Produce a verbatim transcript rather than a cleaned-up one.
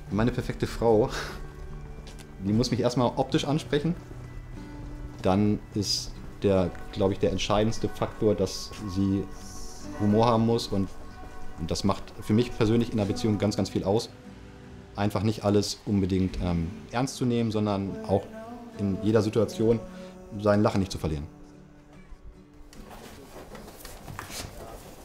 Meine perfekte Frau, die muss mich erstmal optisch ansprechen. Dann ist der, glaube ich, der entscheidendste Faktor, dass sie Humor haben muss und, und das macht für mich persönlich in einer Beziehung ganz, ganz viel aus. Einfach nicht alles unbedingt ähm, ernst zu nehmen, sondern auch in jeder Situation sein Lachen nicht zu verlieren.